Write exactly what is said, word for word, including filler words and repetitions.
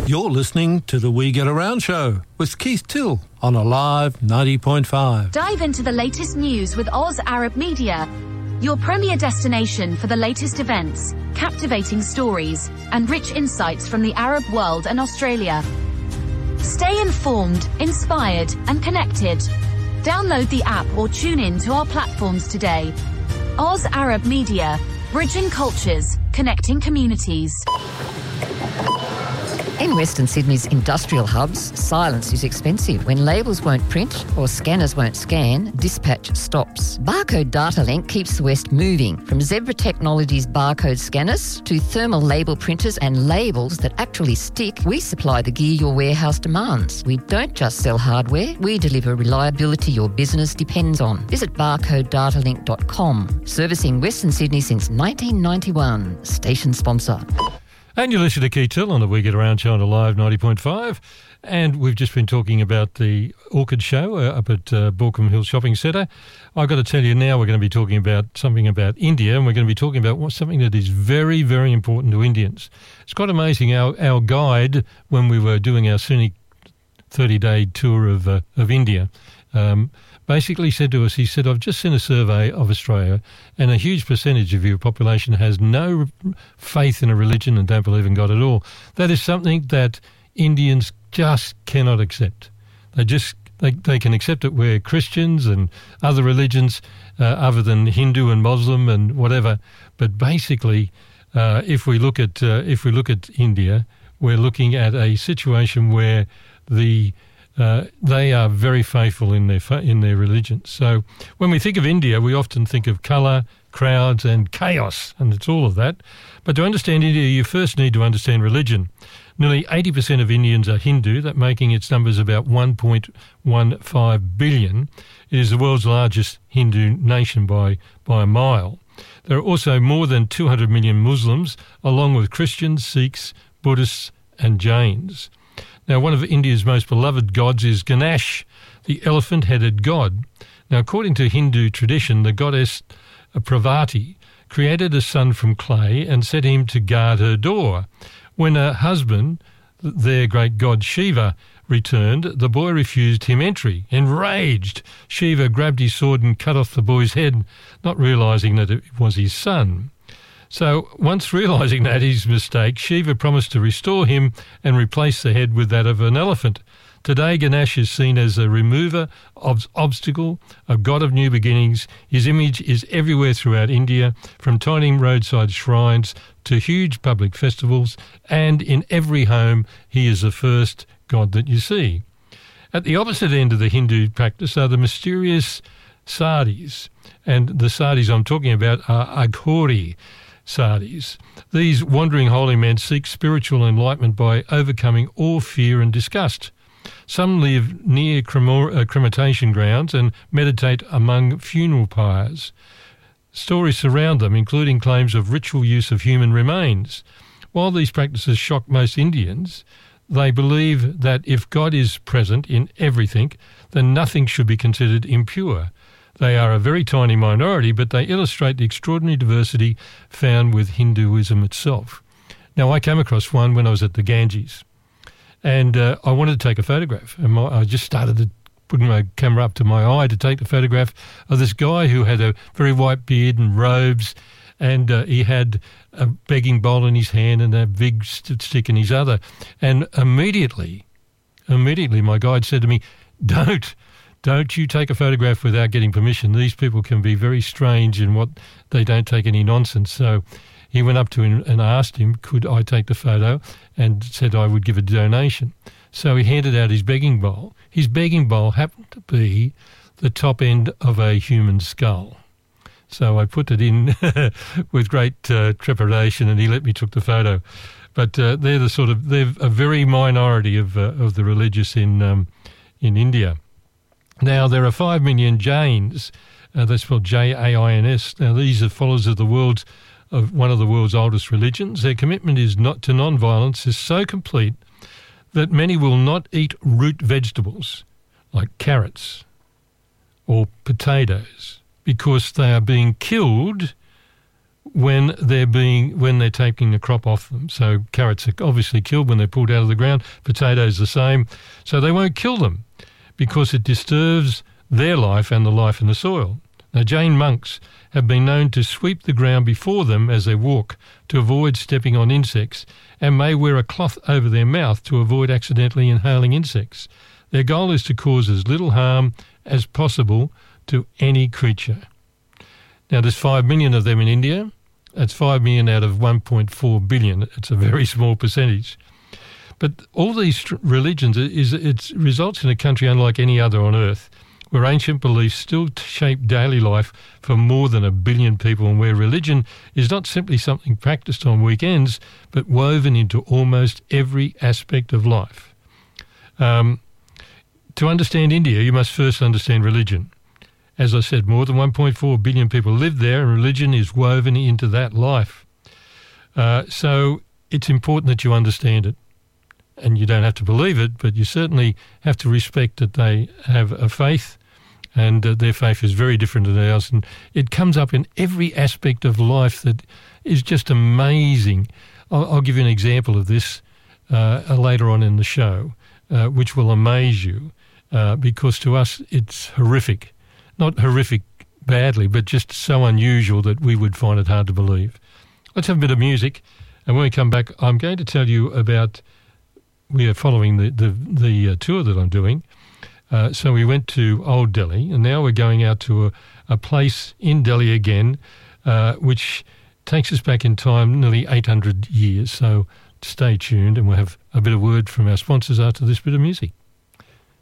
You're listening to the We Get Around show with Keith Till on Alive ninety point five. Dive into the latest news with Oz Arab Media, your premier destination for the latest events, captivating stories, and rich insights from the Arab world and Australia. Stay informed, inspired, and connected. Download the app or tune in to our platforms today. Oz Arab Media, bridging cultures, connecting communities. In Western Sydney's industrial hubs, silence is expensive. When labels won't print or scanners won't scan, dispatch stops. Barcode Data Link keeps the West moving. From Zebra Technologies barcode scanners to thermal label printers and labels that actually stick, we supply the gear your warehouse demands. We don't just sell hardware, we deliver reliability your business depends on. Visit barcode data link dot com. Servicing Western Sydney since nineteen ninety-one. Station sponsor. And you're listening to Keith Till on the We Get Around show on Alive ninety point five. And we've just been talking about the Orchid Show uh, up at uh, Baulkham Hill Shopping Centre. I've got to tell you now we're going to be talking about something about India, and we're going to be talking about what, something that is very, very important to Indians. It's quite amazing. Our, our guide, when we were doing our scenic thirty-day tour of, uh, of India, um, basically said to us, he said, I've just seen a survey of Australia and a huge percentage of your population has no faith in a religion and don't believe in God at all. That is something that Indians just cannot accept. They just, they, they can accept it where Christians and other religions, uh, other than Hindu and Muslim and whatever, but basically, uh, if we look at, uh, if we look at India, we're looking at a situation where the Uh, they are very faithful in their in their religion. So when we think of India, we often think of colour, crowds and chaos, and it's all of that. But to understand India, you first need to understand religion. Nearly eighty percent of Indians are Hindu, that making its numbers about one point one five billion. It is the world's largest Hindu nation by, by a mile. There are also more than two hundred million Muslims, along with Christians, Sikhs, Buddhists and Jains. Now, one of India's most beloved gods is Ganesh, the elephant-headed god. Now, according to Hindu tradition, the goddess Parvati created a son from clay and set him to guard her door. When her husband, their great god Shiva, returned, the boy refused him entry. Enraged, Shiva grabbed his sword and cut off the boy's head, not realising that it was his son. So once realising that his mistake, Shiva promised to restore him and replace the head with that of an elephant. Today, Ganesh is seen as a remover of obstacle, a god of new beginnings. His image is everywhere throughout India, from tiny roadside shrines to huge public festivals, and in every home he is the first god that you see. At the opposite end of the Hindu practice are the mysterious sadhis, and the sadhis I'm talking about are Aghori sadhis. These wandering holy men seek spiritual enlightenment by overcoming all fear and disgust. Some live near cremo- uh, cremation grounds and meditate among funeral pyres. Stories surround them, including claims of ritual use of human remains. While these practices shock most Indians, they believe that if God is present in everything, then nothing should be considered impure. They are a very tiny minority, but they illustrate the extraordinary diversity found with Hinduism itself. Now, I came across one when I was at the Ganges, and uh, I wanted to take a photograph. And my, I just started to put my camera up to my eye to take the photograph of this guy who had a very white beard and robes, and uh, he had a begging bowl in his hand and a big st- stick in his other. And immediately, immediately my guide said to me, don't, Don't you take a photograph without getting permission. These people can be very strange in what they don't take any nonsense. So he went up to him and asked him, could I take the photo, and said I would give a donation. So he handed out his begging bowl. His begging bowl happened to be the top end of a human skull. So I put it in with great uh, trepidation, and he let me take the photo. But uh, they're the sort of, they're a very minority of uh, of the religious in um, in India. Now, there are five million Jains, uh, that's spelled J A I N S. Now, these are followers of the world's, of one of the world's oldest religions. Their commitment is not to non-violence is so complete that many will not eat root vegetables like carrots or potatoes because they are being killed when they're being when they're taking the crop off them. So carrots are obviously killed when they're pulled out of the ground. Potatoes the same. So they won't kill them because it disturbs their life and the life in the soil. Now, Jane monks have been known to sweep the ground before them as they walk to avoid stepping on insects, and may wear a cloth over their mouth to avoid accidentally inhaling insects. Their goal is to cause as little harm as possible to any creature. Now, there's five million of them in India. That's five million out of one point four billion. It's a very small percentage. But all these religions, is it results in a country unlike any other on earth, where ancient beliefs still shape daily life for more than a billion people, and where religion is not simply something practiced on weekends, but woven into almost every aspect of life. Um, to understand India, you must first understand religion. As I said, more than one point four billion people live there, and religion is woven into that life. Uh, so it's important that you understand it. And you don't have to believe it, but you certainly have to respect that they have a faith, and uh, their faith is very different than ours. And it comes up in every aspect of life that is just amazing. I'll, I'll give you an example of this uh, later on in the show, uh, which will amaze you, uh, because to us it's horrific. Not horrific badly, but just so unusual that we would find it hard to believe. Let's have a bit of music, and when we come back, I'm going to tell you about... We are following the, the, the uh, tour that I'm doing. Uh, so we went to Old Delhi, and now we're going out to a, a place in Delhi again, uh, which takes us back in time nearly eight hundred years. So stay tuned, and we'll have a bit of word from our sponsors after this bit of music.